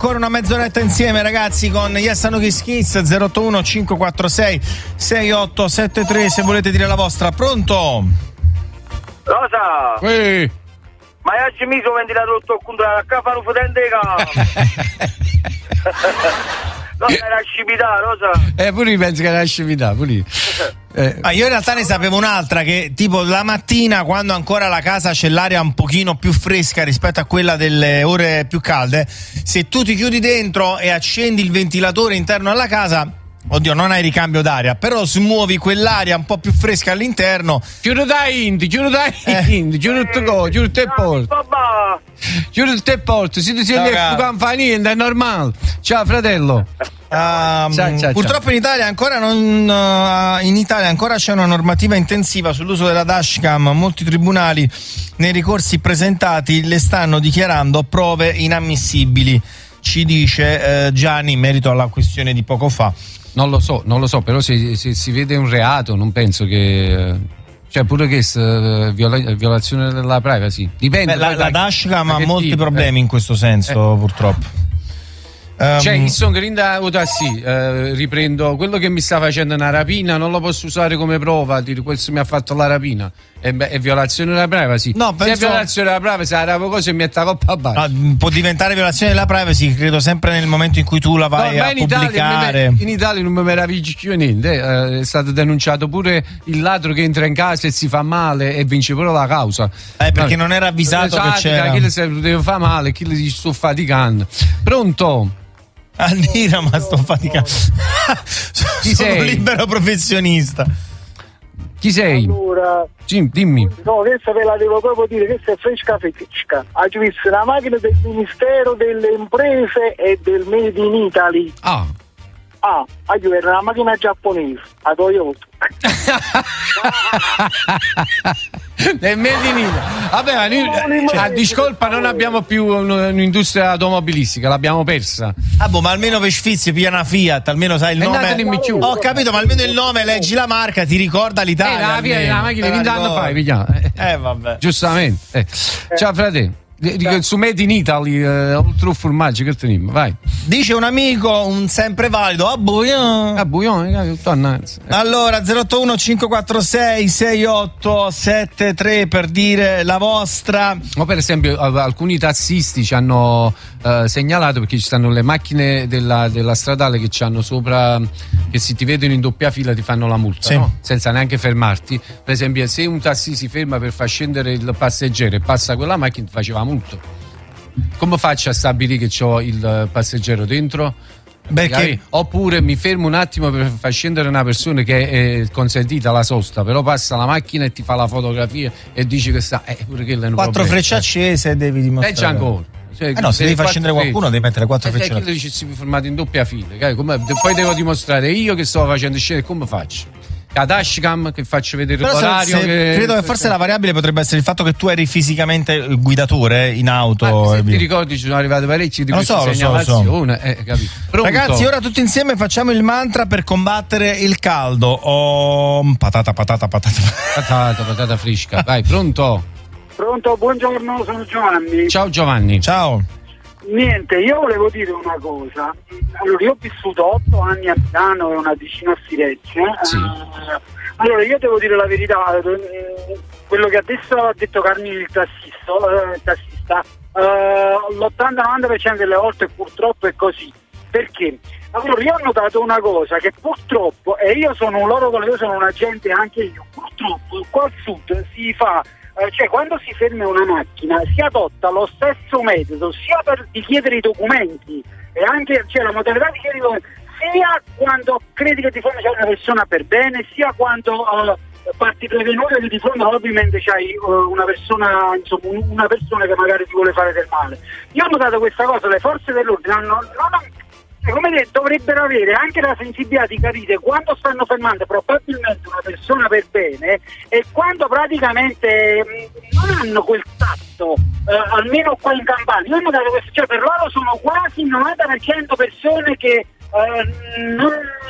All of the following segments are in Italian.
ancora una mezz'oretta insieme, ragazzi, con Yes and No Kiss Kiss. 081 546 6873 se volete dire la vostra. Pronto? Rosa! Ehi! Ma oggi mi sono ventilato tutto contro la cafano fotente. No, era scipità, Rosa. Pure io penso che era scipità, pure io. Io in realtà ne sapevo un'altra, che tipo la mattina, quando ancora la casa c'è l'aria un pochino più fresca rispetto a quella delle ore più calde, se tu ti chiudi dentro e accendi il ventilatore interno alla casa, oddio, non hai ricambio d'aria, però smuovi quell'aria un po' più fresca all'interno. Chiudo te porto. Chiudo te porto, se tu sei lì non fa niente, è normale. Ciao fratello. Purtroppo in Italia ancora c'è una normativa intensiva sull'uso della dashcam. Molti tribunali nei ricorsi presentati le stanno dichiarando prove inammissibili, ci dice Gianni in merito alla questione di poco fa. Non lo so, però se si vede un reato non penso che... Cioè pure che violazione della privacy. Dipende. La dashcam ha molti problemi in questo senso, purtroppo. Cioè, sono riprendo quello che mi sta facendo una rapina, non lo posso usare come prova, dire questo mi ha fatto la rapina. È violazione della privacy. No, se è violazione della privacy, la cosa e mi metta coppa a basso. Può diventare violazione della privacy, credo, sempre nel momento in cui tu la vai a pubblicare. In Italia non mi meraviglio niente, è stato denunciato pure il ladro che entra in casa e si fa male e vince pure la causa. Perché non era avvisato che c'era. Chi le deve fa male, chi le dice sto faticando. Pronto? Almira, ma sto faticando. Sono libero professionista. Chi sei? Allora, dimmi. No, questa ve la devo proprio dire, questa è fresca. Hai visto la macchina del Ministero delle Imprese e del Made in Italy. Era una macchina giapponese, a Toyota. Nel Made in Italy. Vabbè, a discolpa non abbiamo più un'industria automobilistica, l'abbiamo persa. Ma almeno per sfizi piglia una Fiat, almeno sai il nome. Ho capito, ma almeno il nome, leggi la marca, ti ricorda l'Italia. La macchina 20 anni fa, vabbè. Giustamente. Ciao fratello. Su Made in Italy, oltre un formaggio che teniamo, vai. Dice un amico, un sempre valido, a Bouillon. Allora 081 546 6873 per dire la vostra. Ma per esempio alcuni tassisti ci hanno segnalato, perché ci stanno le macchine della stradale che ci hanno sopra, che se ti vedono in doppia fila ti fanno la multa, sì, no? Senza neanche fermarti. Per esempio, se un tassì si ferma per far scendere il passeggero e passa quella macchina, ti faceva multa. Come faccio a stabilire che c'ho il passeggero dentro? Perché? Oppure mi fermo un attimo per far scendere una persona che è consentita la sosta, però passa la macchina e ti fa la fotografia e dici che sta pure che 4 frecce accese devi dimostrare. Peggio ancora. No, se devi far scendere qualcuno devi mettere 4 frecce. Chi dice si fermati in doppia fila, poi devo dimostrare io che sto facendo scendere, come faccio? La dashcam che faccio vedere l'orario. Credo che forse la variabile potrebbe essere il fatto che tu eri fisicamente il guidatore in auto. Se ti ricordi, ci sono arrivati parecchi di queste segnalazioni. Ragazzi, ora tutti insieme facciamo il mantra per combattere il caldo. Patata fresca. Vai, pronto? Pronto, buongiorno, sono Giovanni. Ciao Giovanni. Ciao. Niente, io volevo dire una cosa. Allora, io ho vissuto 8 anni a Milano e una decina a Firenze. Sì. Allora, io devo dire la verità, quello che adesso ha detto Carmine il tassista, l'80-90% delle volte purtroppo è così. Perché? Allora, io ho notato una cosa, che purtroppo, e io sono un agente anche io, purtroppo qua al sud si fa, cioè quando si ferma una macchina si adotta lo stesso metodo sia per richiedere i documenti e anche, cioè la modalità di chiedere i documenti, sia quando credi che di fronte c'è una persona per bene, sia quando parti prevenuto che di fronte ovviamente c'hai una persona, insomma una persona che magari ti vuole fare del male. Io ho notato questa cosa, le forze dell'ordine come detto, dovrebbero avere anche la sensibilità di capire quando stanno fermando probabilmente una persona per bene e quando praticamente non hanno quel tatto, almeno qua in Campania. Io ho notato questo, cioè per loro sono quasi il 90% persone che non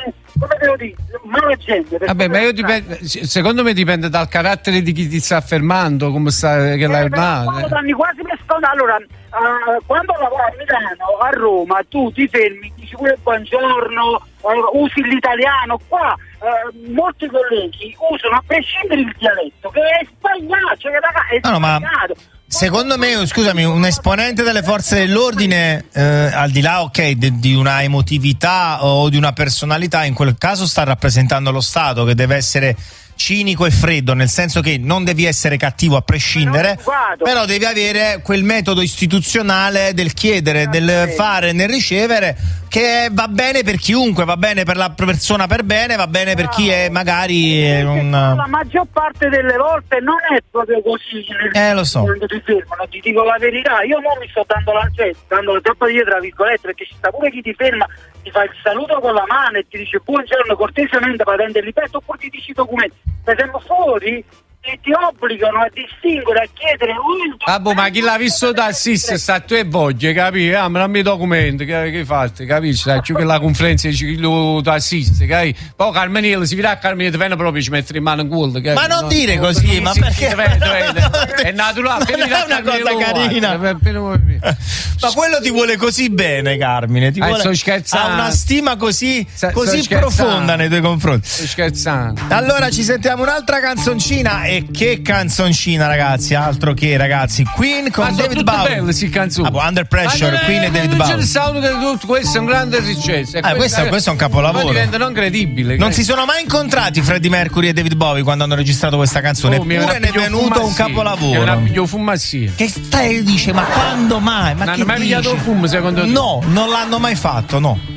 come devo dire, mala gente. Vabbè, ma secondo me dipende dal carattere di chi ti sta fermando, come sta, che l'hai armato. Quasi per stonare. Allora, quando lavoro a Milano, a Roma, tu ti fermi, dici pure buongiorno, usi l'italiano. Qua molti colleghi usano a prescindere il dialetto, che è sbagliato, cioè è sbagliato. Ma secondo me, scusami, un esponente delle forze dell'ordine, al di là, di una emotività o di una personalità, in quel caso sta rappresentando lo Stato, che deve essere cinico e freddo, nel senso che non devi essere cattivo a prescindere, però devi avere quel metodo istituzionale del chiedere, del fare, nel ricevere, che va bene per chiunque, va bene per la persona per bene, va bene per chi è magari la maggior parte delle volte non è proprio così. Lo so. Quando ti fermano, ti dico la verità, io non mi sto dando la troppo dietro, tra virgolette, perché ci sta pure chi ti ferma, ti fa il saluto con la mano e ti dice buongiorno, cortesemente patente il ripeto, oppure ti dici documenti. Se siamo fuori e ti obbligano a distinguere, a chiedere ma chi l'ha visto da assist sta a tue voglie, capisci? Ma non mi documenti, che fate, capisci? C'è che la conferenza dice chi lo assiste, capisci? Poi Carmeniello si vedrà a Carmeniello, viene proprio ci mettere in mano in culo, ma non dire così, ma perché? È naturale, non è una cosa carina. Ma quello ti vuole così bene, Carmine, ti vuole, ha una stima così profonda nei tuoi confronti. Sto scherzando. Allora ci sentiamo un'altra canzoncina. E che canzoncina, ragazzi, altro che, ragazzi, Queen con David Bowie. Belle, sì, canzoni. Under Pressure, Queen e David Bowie. Questo è un grande successo. Questo è un capolavoro. Diventa non credibile. Non si sono mai incontrati Freddie Mercury e David Bowie quando hanno registrato questa canzone. Eppure ne è venuto un capolavoro. Che stai dice? Ma quando mai? Ma non hanno mai pigliato il fumo, secondo te? No, non l'hanno mai fatto, no.